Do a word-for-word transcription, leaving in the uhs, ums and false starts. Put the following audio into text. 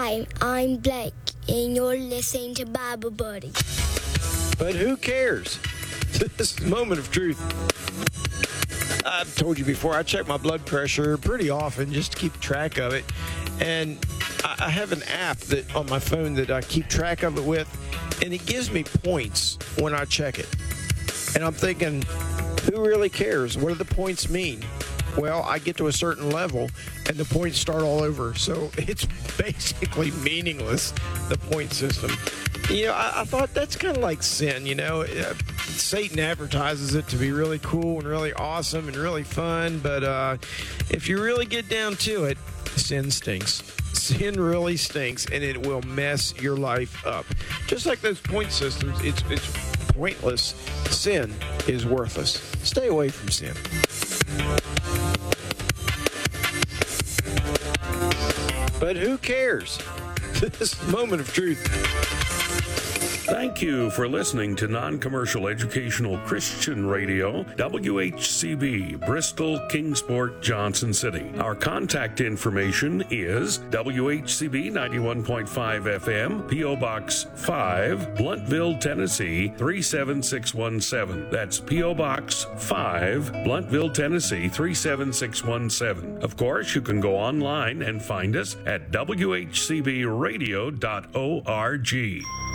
Hi, I'm Blake, and you're listening to Bible Buddy. But who cares? This is the moment of truth. I've told you before, I check my blood pressure pretty often just to keep track of it. And I have an app that on my phone that I keep track of it with, and it gives me points when I check it. And I'm thinking, who really cares? What do the points mean? Well, I get to a certain level, and the points start all over. So it's basically meaningless, the point system. You know, I, I thought that's kind of like sin, you know. Uh, Satan advertises it to be really cool and really awesome and really fun. But uh, if you really get down to it, sin stinks. Sin really stinks, and it will mess your life up. Just like those point systems, it's, it's pointless. Sin is worthless. Stay away from sin. But who cares? This is the moment of truth. Thank you for listening to Non-Commercial Educational Christian Radio, W H C B, Bristol, Kingsport, Johnson City. Our contact information is W H C B ninety-one point five F M, P O. Box five, Bluntville, Tennessee three seven six one seven. That's P O. Box five, Bluntville, Tennessee three seven six one seven. Of course, you can go online and find us at w h c b radio dot org.